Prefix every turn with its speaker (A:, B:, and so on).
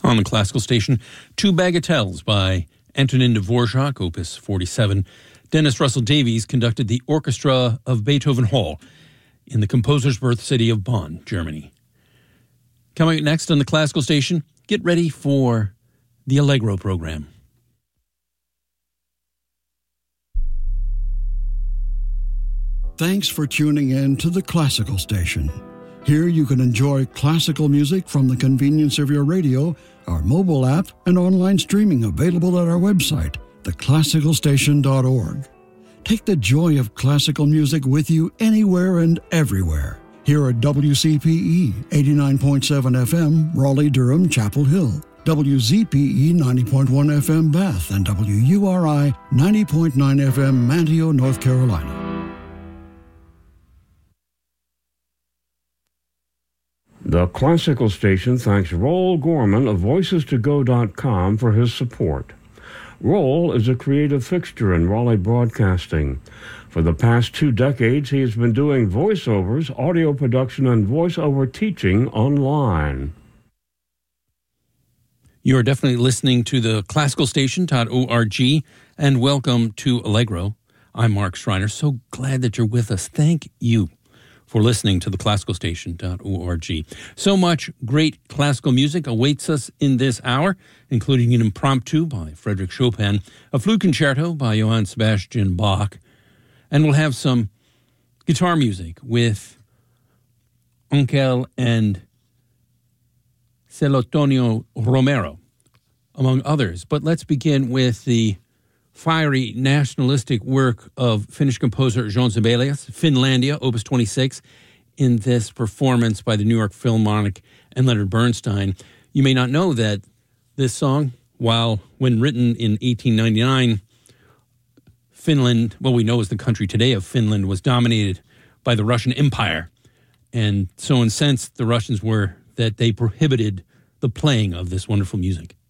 A: On the classical station, Two Bagatelles by Antonin Dvorak, Opus 47. Dennis Russell Davies conducted the orchestra of Beethoven Hall in the composer's birth city of Bonn, Germany. Coming up next on the classical station, get ready for the Allegro program.
B: Thanks for tuning in to the classical station. Here you can enjoy classical music from the convenience of your radio, our mobile app, and online streaming available at our website, theclassicalstation.org. Take the joy of classical music with you anywhere and everywhere. Here at WCPE 89.7 FM, Raleigh-Durham, Chapel Hill, WZPE 90.1 FM, Bath, and WURI 90.9 FM, Manteo, North Carolina.
C: The Classical Station thanks Roel Gorman of VoicesToGo.com for his support. Roel is a creative fixture in Raleigh broadcasting. For the past 2 decades, he has been doing voiceovers, audio production, and voiceover teaching online.
A: You are definitely listening to the classicalstation.org, and welcome to Allegro. I'm Mark Schreiner. So glad that you're with us. Thank you for listening to the classicalstation.org. So much great classical music awaits us in this hour, including an impromptu by Frédéric Chopin, a flute concerto by Johann Sebastian Bach, and we'll have some guitar music with Onkel and Celotonio Romero, among others. But let's begin with the fiery nationalistic work of Finnish composer Jean Sibelius, Finlandia, Opus 26, in this performance by the New York Philharmonic and Leonard Bernstein. You may not know that this song, when written in 1899, Finland, what we know as the country today of Finland, was dominated by the Russian Empire. And so incensed the Russians were that they prohibited the playing of this wonderful music.